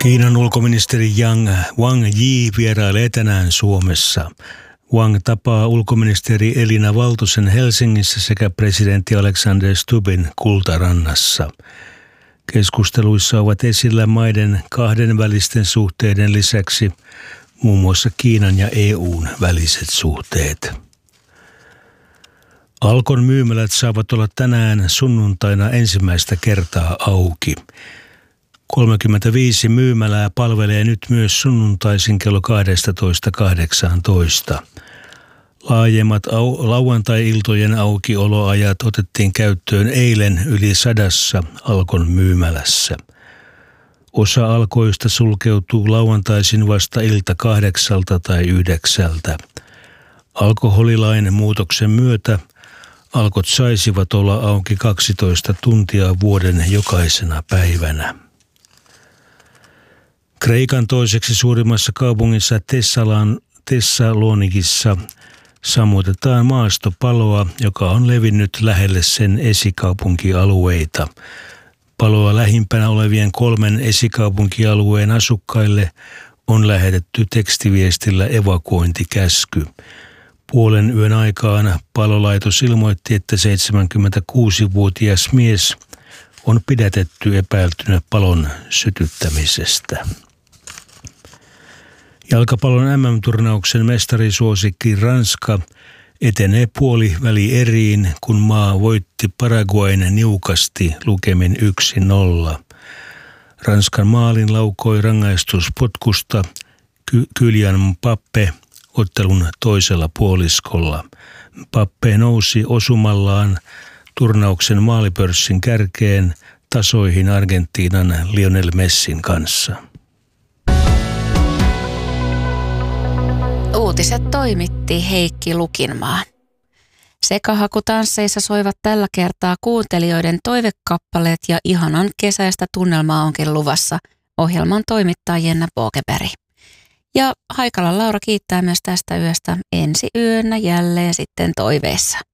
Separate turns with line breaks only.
Kiinan ulkoministeri Wang Yi vierailee tänään Suomessa. Wang tapaa ulkoministeri Elina Valtosen Helsingissä sekä presidentti Alexander Stubbin Kultarannassa. Keskusteluissa ovat esillä maiden kahdenvälisten suhteiden lisäksi muun muassa Kiinan ja EU:n väliset suhteet. Alkon myymälät saavat olla tänään sunnuntaina ensimmäistä kertaa auki. 35 myymälää palvelee nyt myös sunnuntaisin kello 12–18. Laajemmat lauantai-iltojen aukioloajat otettiin käyttöön eilen yli 100 Alkon myymälässä. Osa Alkoista sulkeutuu lauantaisin vasta ilta 8 tai 9. Alkoholilain muutoksen myötä Alkot saisivat olla auki 12 tuntia vuoden jokaisena päivänä. Kreikan toiseksi suurimmassa kaupungissa Thessalonikissa sammutetaan maastopaloa, joka on levinnyt lähelle sen esikaupunkialueita. Paloa lähimpänä olevien 3 esikaupunkialueen asukkaille on lähetetty tekstiviestillä evakuointikäsky. Puolen yön aikaan palolaitos ilmoitti, että 76-vuotias mies on pidätetty epäiltynä palon sytyttämisestä. Jalkapallon MM-turnauksen mestarisuosikki Ranska etenee puolivälieriin, kun maa voitti Paraguayn niukasti lukemin 1-0. Ranskan maalin laukoi rangaistuspotkusta Kylian Mbappé ottelun toisella puoliskolla. Mbappé nousi osumallaan turnauksen maalipörssin kärkeen tasoihin Argentiinan Lionel Messin kanssa.
Uutiset toimitti Heikki Lukinmaa. Sekahakutansseissa soivat tällä kertaa kuuntelijoiden toivekappaleet ja ihanan kesäistä tunnelmaa onkin luvassa. Ohjelman toimittaa Jenna Bogeberg. Ja Haikalan Laura kiittää myös tästä yöstä ensi yönä jälleen sitten toiveessa.